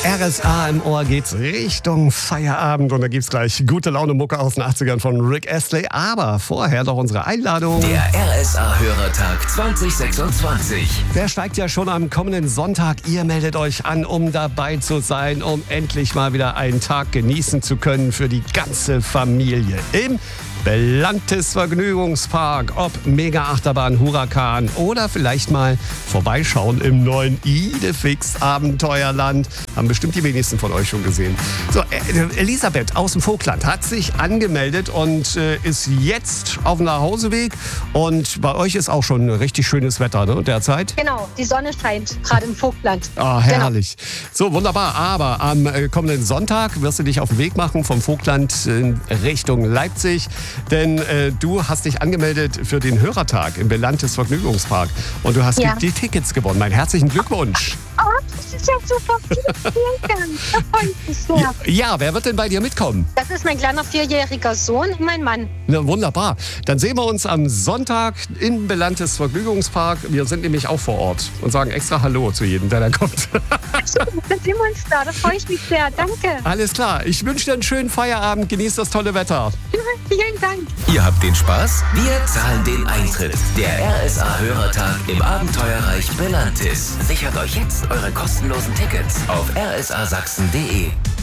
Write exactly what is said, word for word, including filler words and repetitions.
R S A im Ohr geht's Richtung Feierabend und da gibt's gleich gute Laune Mucke aus den achtzigern von Rick Astley. Aber vorher noch unsere Einladung. Der R S A-Hörertag zwanzig sechsundzwanzig. Der steigt ja schon am kommenden Sonntag. Ihr meldet euch an, um dabei zu sein, um endlich mal wieder einen Tag genießen zu können für die ganze Familie. Im Belantes Vergnügungspark, ob Mega-Achterbahn, Huracan oder vielleicht mal vorbeischauen im neuen Idefix Abenteuerland. Haben bestimmt die wenigsten von euch schon gesehen. So, Elisabeth aus dem Vogtland hat sich angemeldet und äh, ist jetzt auf dem Nachhauseweg. Und bei euch ist auch schon richtig schönes Wetter, ne, derzeit? Genau, die Sonne scheint gerade im Vogtland. Ah, herrlich. Genau. So, wunderbar. Aber am äh, kommenden Sonntag wirst du dich auf den Weg machen vom Vogtland in Richtung Leipzig. Denn äh, du hast dich angemeldet für den Hörertag im Belantes Vergnügungspark. Und du hast Ja. die Tickets gewonnen. Meinen herzlichen Glückwunsch. Oh, das ist ja super. Vielen, vielen Dank. Da freue ich mich sehr. Ja, ja, wer wird denn bei dir mitkommen? Das ist mein kleiner vierjähriger Sohn und mein Mann. Na, wunderbar. Dann sehen wir uns am Sonntag im Belantes Vergnügungspark. Wir sind nämlich auch vor Ort und sagen extra Hallo zu jedem, der da kommt. Dann sehen wir uns da. Da freue ich mich sehr. Danke. Alles klar. Ich wünsche dir einen schönen Feierabend. Genieß das tolle Wetter. Vielen Dank. Ihr habt den Spaß? Wir zahlen den Eintritt. Der R S A-Hörertag im Abenteuerreich Belantis. Sichert euch jetzt eure kostenlosen Tickets auf r s a sachsen punkt d e.